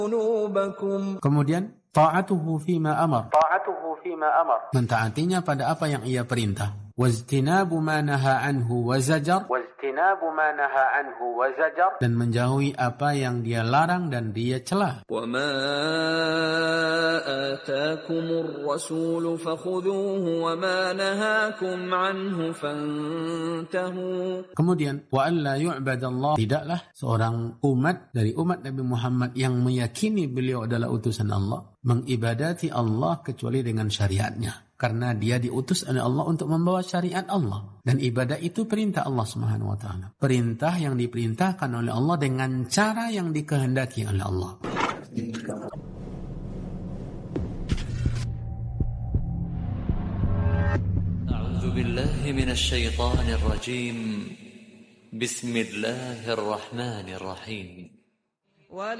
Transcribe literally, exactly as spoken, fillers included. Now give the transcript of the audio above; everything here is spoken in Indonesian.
Kemudian ta'atuhu fima amar. Ta'atuhu fima amar. Mentaatinya pada apa yang ia perintah. Wajtinabu ma naha anhu wa zajar. Wajtinabu ma naha anhu wa zajar. Dan menjauhi apa yang dia larang dan dia cela. Wa ma atakumur rasul fakhudhuhu wa ma nahakum anhu fantahu. Kemudian wa alla yu'badallah, tidaklah seorang umat dari umat Nabi Muhammad yang meyakini beliau adalah utusan Allah mengibadati Allah kecuali dengan syariatnya. Karena dia diutus oleh Allah untuk membawa syariat Allah. Dan ibadah itu perintah Allah subhanahu wa ta'ala. Perintah yang diperintahkan oleh Allah dengan cara yang dikehendaki oleh Allah. A'udzu billahi minasy syaithanir rajim. Bismillahirrahmanirrahim.